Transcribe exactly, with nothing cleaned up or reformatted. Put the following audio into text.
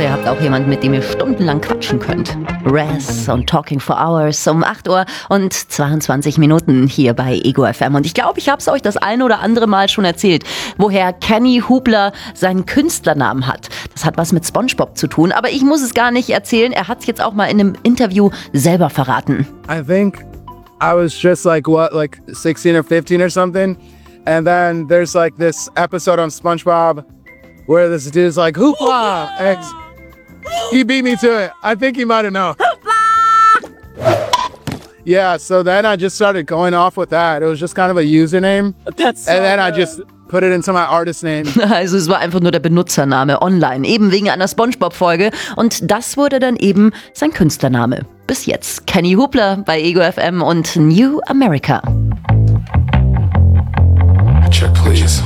ihr habt auch jemanden, mit dem ihr stundenlang quatschen könnt. Raz und Talking for Hours um acht Uhr und zweiundzwanzig Minuten hier bei Ego F M. Und ich glaube, ich habe es euch das eine oder andere Mal schon erzählt, woher Kenny Hoopla seinen Künstlernamen hat. Das hat was mit SpongeBob zu tun, aber ich muss es gar nicht erzählen. Er hat es jetzt auch mal in einem Interview selber verraten. I think I was just like, what, like sixteen or fifteen or something. And then there's like this episode on SpongeBob where this dude's like, Hoopla! And he beat me to it. I think he might have known. Yeah, so then I just started going off with that. It was just kind of a username. That's so and then I good. just put it into my artist name. Also es war einfach nur der Benutzername online, eben wegen einer SpongeBob-Folge. Und das wurde dann eben sein Künstlername. Bis jetzt Kenny Hoopla bei Ego F M und New America. Check, please.